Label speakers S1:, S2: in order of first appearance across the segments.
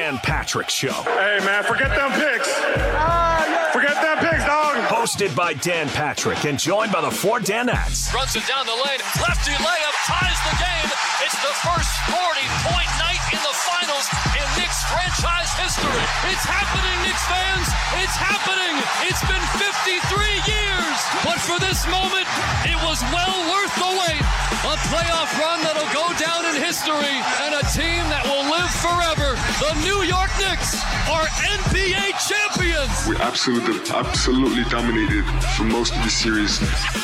S1: Dan Patrick Show.
S2: Hey, man, forget them picks. Forget them picks, dog.
S1: Hosted by Dan Patrick and joined by the four Danettes.
S3: Runs it down the lane. Lefty layup ties the game. It's the first 40-point night in the finals in Knicks franchise history. It's happening, Knicks fans. It's happening. It's been 53 years. But for this moment, it was well worth the wait. A playoff run that'll go down in history and a team that will live forever. The New York Knicks are NBA champions.
S4: We absolutely dominated for most of the series.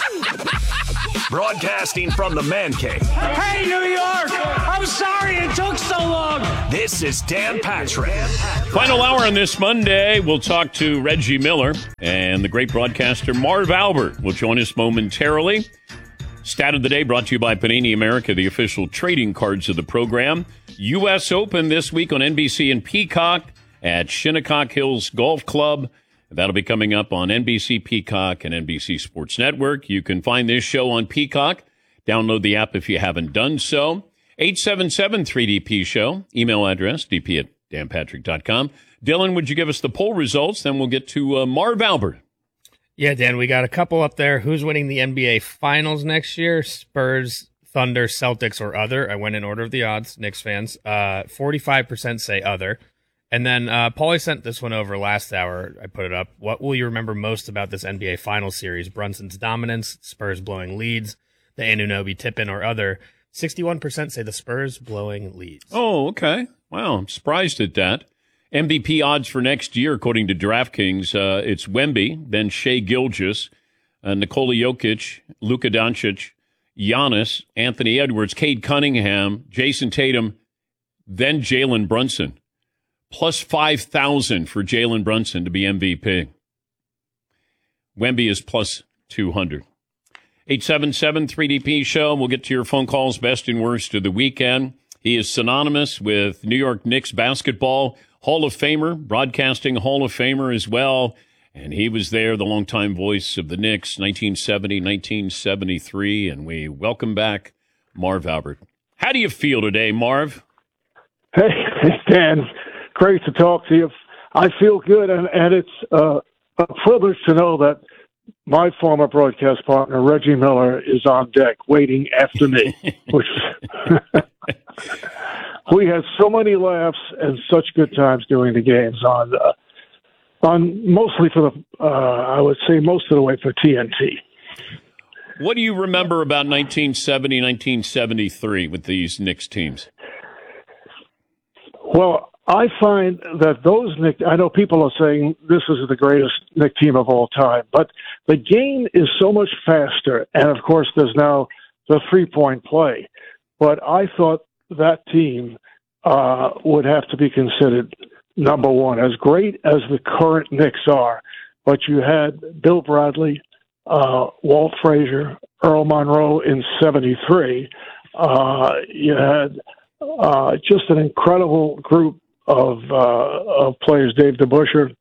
S1: Broadcasting from the Man Cave.
S5: Hey, New York! I'm sorry it took so long.
S1: This is Dan Patrick.
S6: Final hour on this Monday, we'll talk to Reggie Miller, and the great broadcaster Marv Albert will join us momentarily. Stat of the day brought to you by Panini America, the official trading cards of the program. U.S. Open this week on NBC and Peacock at Shinnecock Hills Golf Club. That'll be coming up on NBC, Peacock, and NBC Sports Network. You can find this show on Peacock. Download the app if you haven't done so. 877-3DP-SHOW. Email address, dp@danpatrick.com. Dylan, would you give us the poll results? Then we'll get to Marv Albert.
S7: Yeah, Dan, we got a couple up there. Who's winning the NBA Finals next year? Spurs, Thunder, Celtics, or other? I went in order of the odds, Knicks fans. 45% say other. And then Paulie sent this one over last hour. I put it up. What will you remember most about this NBA Finals series? Brunson's dominance, Spurs blowing leads, the Anunoby tip-in, or other? 61% say the Spurs blowing leads.
S6: Oh, okay. Wow, I'm surprised at that. MVP odds for next year, according to DraftKings, it's Wemby, then Shai Gilgeous, Nikola Jokic, Luka Doncic, Giannis, Anthony Edwards, Cade Cunningham, Jason Tatum, then Jalen Brunson. Plus 5,000 for Jalen Brunson to be MVP. Wemby is plus 200. 877-3DP-SHOW. We'll get to your phone calls, best and worst of the weekend. He is synonymous with New York Knicks basketball Hall of Famer, broadcasting Hall of Famer as well. And he was there, the longtime voice of the Knicks, 1970, 1973. And we welcome back Marv Albert. How do you feel today, Marv?
S8: Hey, Dan. Great to talk to you. I feel good, and it's a privilege to know that my former broadcast partner, Reggie Miller, is on deck waiting after me. Which we had so many laughs and such good times doing the games on mostly for the, I would say most of the way for TNT.
S6: What do you remember about 1970, 1973 with these Knicks teams?
S8: Well, I find that those Knicks, I know people are saying this is the greatest Knicks team of all time, but the game is so much faster. And of course, there's now the 3-point play. But I thought that team would have to be considered number one, as great as the current Knicks are. But you had Bill Bradley, Walt Frazier, Earl Monroe in 73. You had just an incredible group of players, Dave DeBusschere,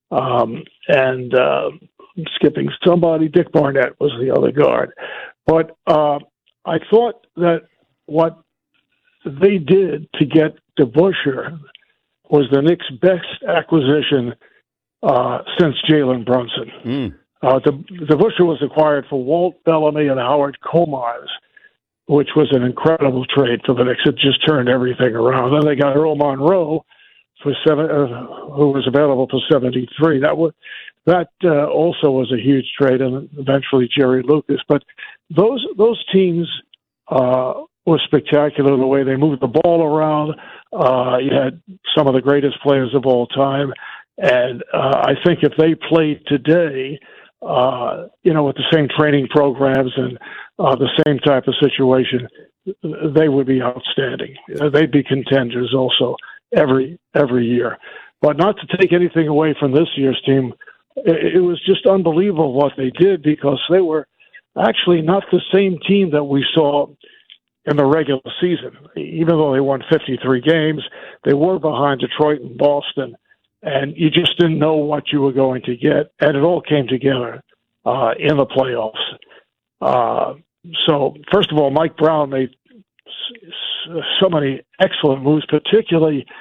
S8: and skipping somebody, Dick Barnett was the other guard. But I thought that what they did to get DeBusschere was the Knicks' best acquisition since Jalen Brunson. DeBusschere was acquired for Walt Bellamy and Howard Komars, which was an incredible trade for the Knicks. It just turned everything around. Then they got Earl Monroe for who was available for 73. That also was a huge trade, and eventually Jerry Lucas. But those teams were spectacular the way they moved the ball around. You had some of the greatest players of all time, and I think if they played today, with the same training programs and the same type of situation, they would be outstanding. They'd be contenders also every year. But not to take anything away from this year's team, it was just unbelievable what they did, because they were actually not the same team that we saw in the regular season. Even though they won 53 games, they were behind Detroit and Boston, and you just didn't know what you were going to get, and it all came together in the playoffs. So, first of all, Mike Brown made so many excellent moves, particularly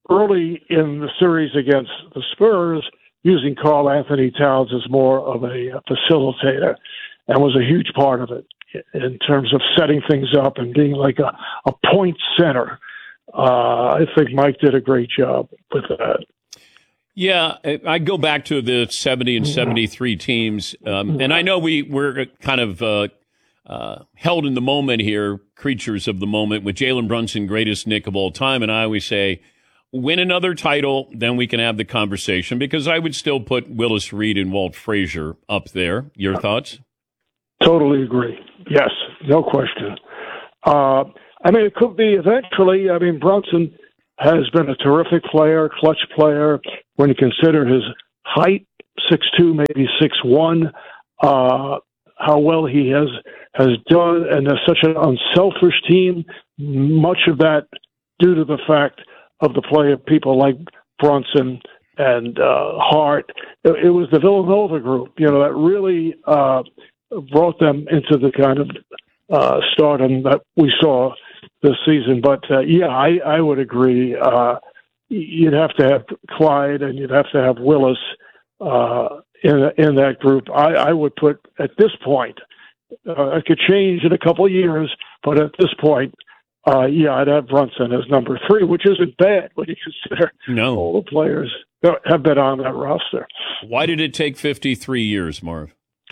S8: early in the series against the Spurs, using Karl Anthony Towns as more of a facilitator, and was a huge part of it in terms of setting things up and being like a point center. I think Mike did a great job with that.
S6: Yeah, I go back to the 70 and 73 teams, and I know we're kind of held in the moment here, creatures of the moment, with Jalen Brunson, greatest Knick of all time, and I always say, win another title, then we can have the conversation, because I would still put Willis Reed and Walt Frazier up there. Your thoughts?
S8: Totally agree. Yes, no question. I mean, it could be eventually. I mean, Brunson has been a terrific player, clutch player, when you consider his height, 6'2", maybe 6'1", how well he has done, and they're such an unselfish team, much of that due to the fact of the play of people like Brunson and Hart. It was the Villanova group, that really brought them into the kind of stardom that we saw this season. But yeah, I would agree. You'd have to have Clyde and you'd have to have Willis in that group. I would put, at this point, it could change in a couple of years, but at this point, I'd have Brunson as number 3, which isn't bad when you consider all the players that have been on that roster.
S6: Why did it take 53 years, Marv?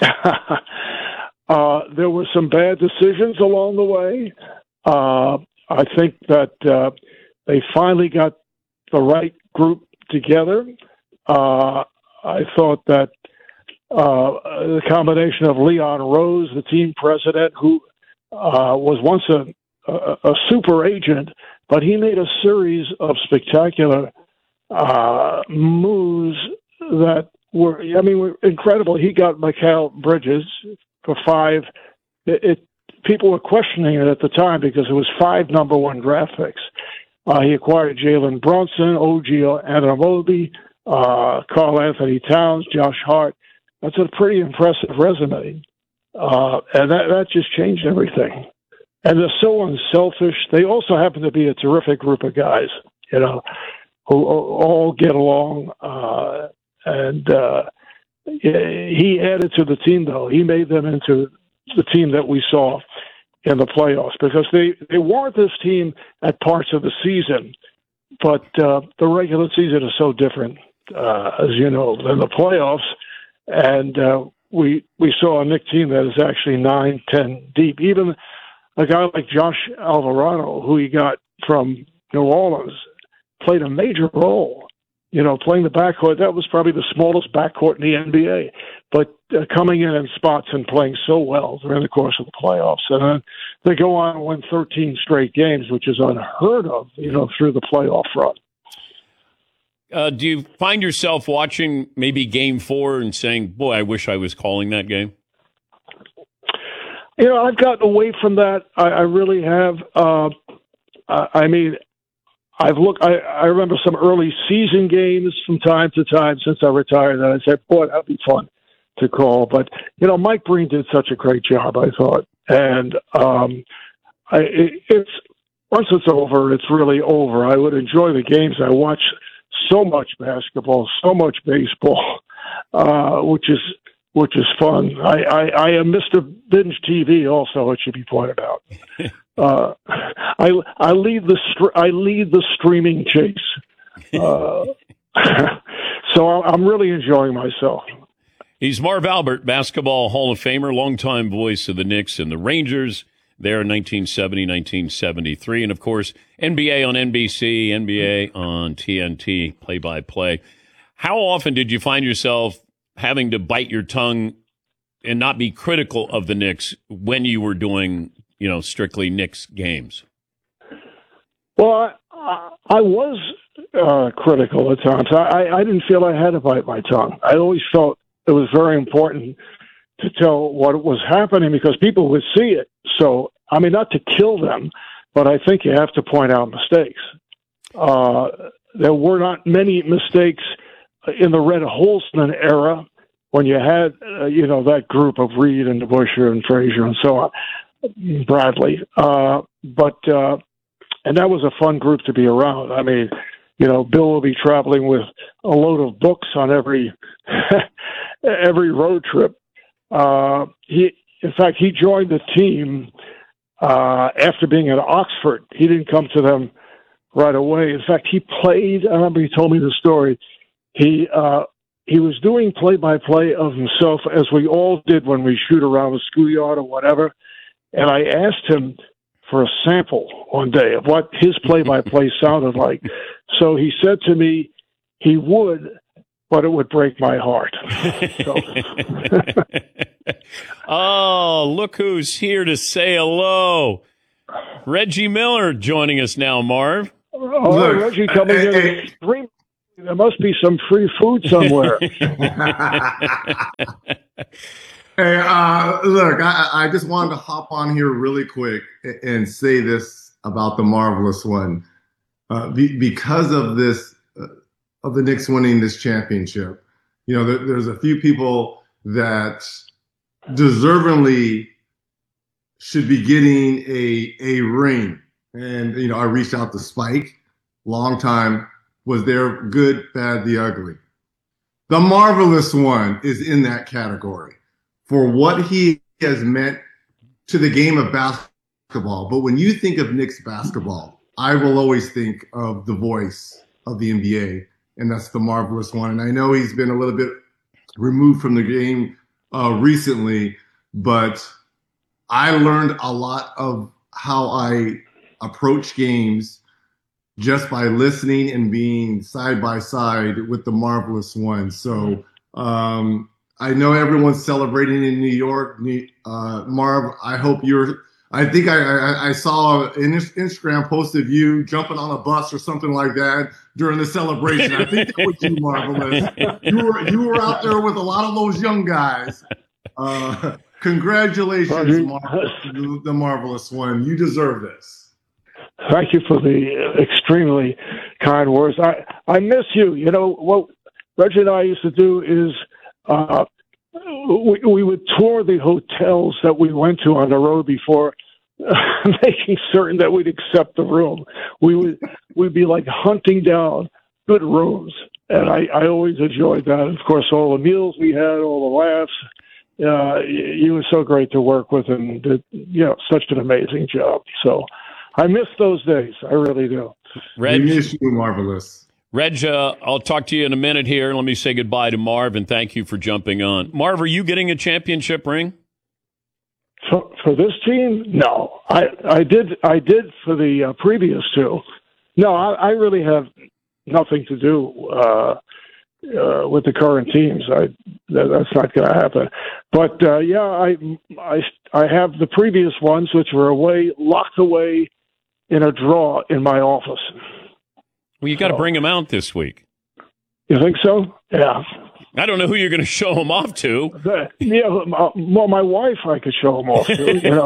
S8: There were some bad decisions along the way. I think that they finally got the right group together. I thought that the combination of Leon Rose, the team president, who was once a super agent, but he made a series of spectacular moves that were incredible. He got Mikal Bridges for 5. People were questioning it at the time because it was 5 number 1 draft picks. He acquired Jalen Brunson, OG Anunoby, Karl Anthony Towns, Josh Hart. That's a pretty impressive resume. And that just changed everything. And they're so unselfish. They also happen to be a terrific group of guys, who all get along. And he added to the team, though. He made them into the team that we saw in the playoffs, because they weren't this team at parts of the season, but the regular season is so different, as you know, than the playoffs. And we saw a Knick team that is actually 9-10 deep. Even a guy like Josh Alvarado, who he got from New Orleans, played a major role. Playing the backcourt, that was probably the smallest backcourt in the NBA. But coming in spots and playing so well during the course of the playoffs. And then they go on and win 13 straight games, which is unheard of, through the playoff run.
S6: Do you find yourself watching maybe Game 4 and saying, boy, I wish I was calling that game?
S8: I've gotten away from that. I really have. I've looked. I remember some early season games from time to time since I retired, and I said, "Boy, that'd be fun to call." But Mike Breen did such a great job, I thought. And it's once it's over, it's really over. I would enjoy the games. I watch so much basketball, so much baseball, which is fun. I am Mr. Binge TV. Also, it should be pointed out. I lead the streaming chase, so I'm really enjoying myself.
S6: He's Marv Albert, Basketball Hall of Famer, longtime voice of the Knicks and the Rangers there in 1970, 1973, and of course NBA on NBC, NBA on TNT, play-by-play. How often did you find yourself having to bite your tongue and not be critical of the Knicks when you were doing strictly Knicks games?
S8: Well, I was critical at times. I didn't feel I had to bite my tongue. I always felt it was very important to tell what was happening because people would see it. So, not to kill them, but I think you have to point out mistakes. There were not many mistakes in the Red Holzman era when you had, that group of Reed and DeBusschere and Frazier and so on. Bradley, and that was a fun group to be around. Bill will be traveling with a load of books on every every road trip. In fact, he joined the team after being at Oxford. He didn't come to them right away. In fact, he played. I remember he told me the story. He was doing play-by-play of himself, as we all did when we shoot around the schoolyard or whatever. And I asked him for a sample one day of what his play-by-play sounded like. So he said to me he would, but it would break my heart.
S6: Oh, look who's here to say hello. Reggie Miller joining us now, Marv.
S8: Oh, Reggie coming in. There must be some free food somewhere.
S9: Hey, look, I just wanted to hop on here really quick and say this about the Marvelous One. Because of this, of the Knicks winning this championship, there's a few people that deservingly should be getting a ring. And, I reached out to Spike, long time, was there good, bad, the ugly. The Marvelous One is in that category for what he has meant to the game of basketball. But when you think of Knicks basketball, I will always think of the voice of the NBA, and that's the Marvelous One. And I know he's been a little bit removed from the game recently, but I learned a lot of how I approach games just by listening and being side by side with the Marvelous One. So I know everyone's celebrating in New York. Marv, I hope I think I saw an Instagram post of you jumping on a bus or something like that during the celebration. I think that was you, Marvelous. You were out there with a lot of those young guys. Congratulations, Marvelous, the Marvelous One. You deserve this.
S8: Thank you for the extremely kind words. I miss you. What Reggie and I used to do is we would tour the hotels that we went to on the road before, making certain that we'd accept the room. We'd be like hunting down good rooms, and I always enjoyed that. And of course, all the meals we had, all the laughs. You were so great to work with, and did such an amazing job. So I miss those days. I really do.
S9: Reg, we miss you, Marvelous.
S6: Reg, I'll talk to you in a minute here. Let me say goodbye to Marv, and thank you for jumping on. Marv, are you getting a championship ring?
S8: For this team? No. I did for the previous two. No, I really have nothing to do with the current teams. That's not going to happen. But, I have the previous ones, which were locked away in a drawer in my office.
S6: Well, you got to bring them out this week.
S8: You think so? Yeah.
S6: I don't know who you're going to show them off to.
S8: Well, my wife I could show them off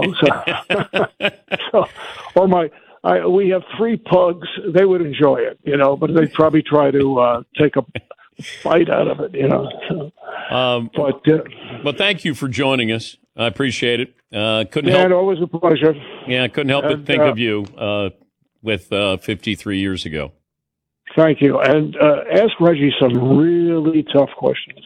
S8: to, we have 3 pugs. They would enjoy it, but they'd probably try to take a bite out of it,
S6: Well, thank you for joining us. I appreciate it. Couldn't help.
S8: Always a pleasure.
S6: Yeah, couldn't help but think of you with 53 years ago.
S8: Thank you. And ask Reggie some really tough questions.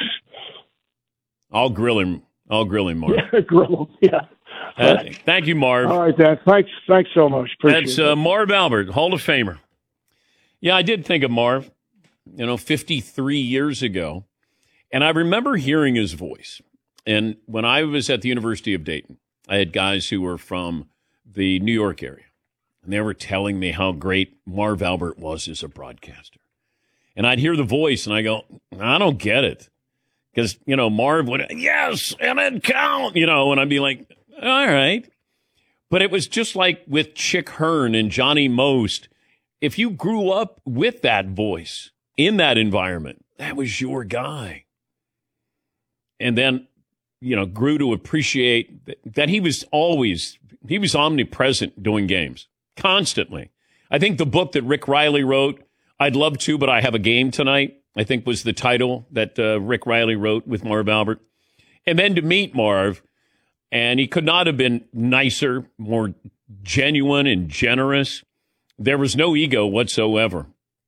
S6: I'll grill him, Marv.
S8: Yeah, grill him, yeah.
S6: Thank you, Marv.
S8: All right, Dan. Thanks so much. Appreciate
S6: That's Marv Albert, Hall of Famer. Yeah, I did think of Marv, 53 years ago. And I remember hearing his voice. And when I was at the University of Dayton, I had guys who were from the New York area. And they were telling me how great Marv Albert was as a broadcaster. And I'd hear the voice, and I go, I don't get it. Because, Marv would, yes, and it count, and I'd be like, all right. But it was just like with Chick Hearn and Johnny Most. If you grew up with that voice in that environment, that was your guy. And then, grew to appreciate that he was omnipresent doing games. Constantly. I think the book that Rick Riley wrote, I'd love to, but I have a game tonight, I think was the title that Rick Riley wrote with Marv Albert. And then to meet Marv, and he could not have been nicer, more genuine and generous. There was no ego whatsoever.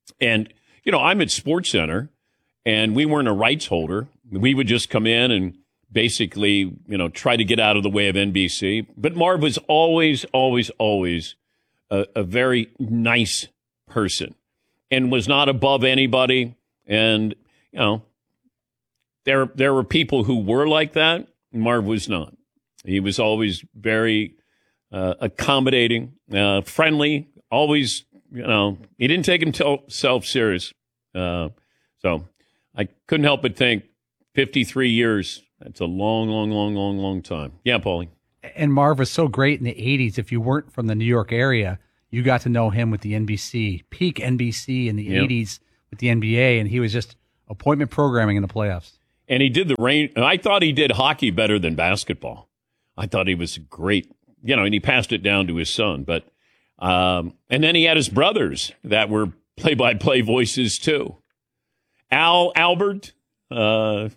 S6: And, I'm at SportsCenter, and we weren't a rights holder. We would just come in and basically, try to get out of the way of NBC. But Marv was always, always, always a very nice person and was not above anybody. And, there were people who were like that. Marv was not. He was always very accommodating, friendly, always, he didn't take himself serious. So I couldn't help but think 53 years, that's a long, long, long, long, long time. Yeah, Paulie.
S10: And Marv was so great in the 80s. If you weren't from the New York area, you got to know him with the NBC, peak NBC in the 80s with the NBA, and he was just appointment programming in the playoffs.
S6: And he did the rain. I thought he did hockey better than basketball. I thought he was great, and he passed it down to his son. But and then he had his brothers that were play-by-play voices too. Al Albert, and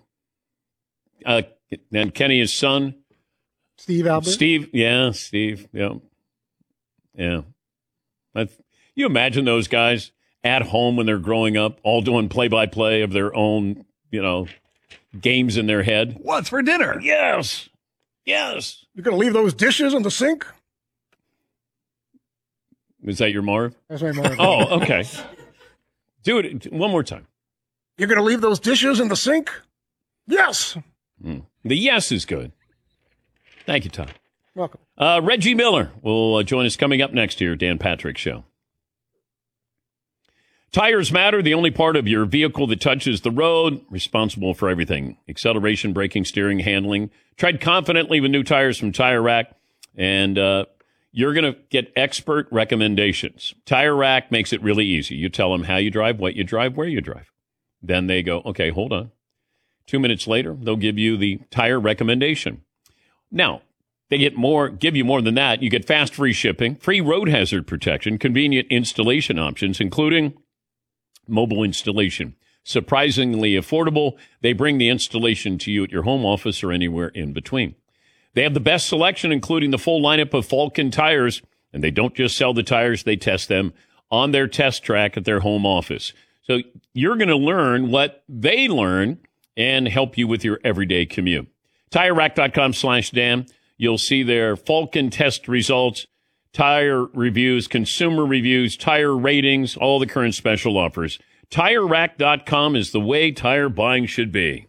S6: Kenny, his son.
S2: Steve Albert?
S6: Steve, yeah. You imagine those guys at home when they're growing up, all doing play-by-play of their own, games in their head.
S10: What's for dinner?
S6: Yes.
S2: You're going to leave those dishes in the sink?
S6: Is that your Marv?
S2: That's my Marv.
S6: Oh, okay. Do it one more time.
S2: You're going to leave those dishes in the sink? Yes.
S6: The yes is good. Thank you, Tom.
S2: Welcome.
S6: Reggie Miller will join us coming up next here, Dan Patrick Show. Tires matter, the only part of your vehicle that touches the road, responsible for everything. Acceleration, braking, steering, handling. Tread confidently with new tires from Tire Rack, and you're going to get expert recommendations. Tire Rack makes it really easy. You tell them how you drive, what you drive, where you drive. Then they go, okay, hold on. 2 minutes later, they'll give you the tire recommendation. Now, they give you more than that. You get fast free shipping, free road hazard protection, convenient installation options, including mobile installation. Surprisingly affordable. They bring the installation to you at your home office or anywhere in between. They have the best selection, including the full lineup of Falken tires. And they don't just sell the tires, they test them on their test track at their home office. So you're going to learn what they learn and help you with your everyday commute. TireRack.com/Dan. You'll see their Falken test results, tire reviews, consumer reviews, tire ratings, all the current special offers. TireRack.com is the way tire buying should be.